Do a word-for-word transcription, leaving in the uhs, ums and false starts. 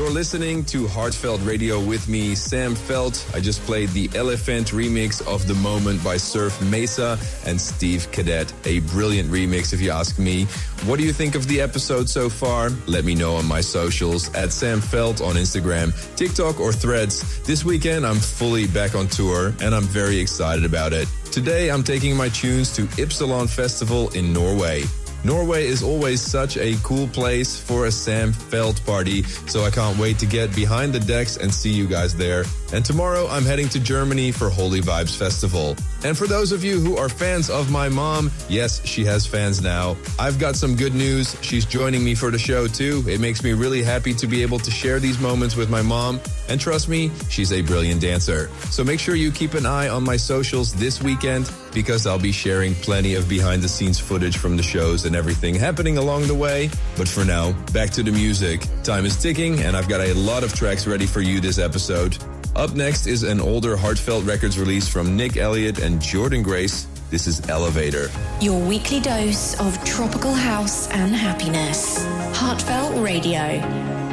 You're listening to Heartfelt Radio with me, Sam Felt. I just played the Elephant remix of The Moment by Surf Mesa and Steve Cadet. A brilliant remix, if you ask me. What do you think of the episode so far? Let me know on my socials, at Sam Felt on Instagram, TikTok or Threads. This weekend, I'm fully back on tour, and I'm very excited about it. Today, I'm taking my tunes to Ypsilon Festival in Norway. Norway is always such a cool place for a Sam Felt party, so I can't wait to get behind the decks and see you guys there. And tomorrow I'm heading to Germany for Holy Vibes Festival. And for those of you who are fans of my mom, yes, she has fans now. I've got some good news. She's joining me for the show too. It makes me really happy to be able to share these moments with my mom. And trust me, she's a brilliant dancer. So make sure you keep an eye on my socials this weekend, because I'll be sharing plenty of behind-the-scenes footage from the shows and everything happening along the way. But for now, back to the music. Time is ticking, and I've got a lot of tracks ready for you this episode. Up next is an older Heartfelt Records release from Nick Elliott and Jordan Grace. This is Elevator. Your weekly dose of tropical house and happiness. Heartfelt Radio.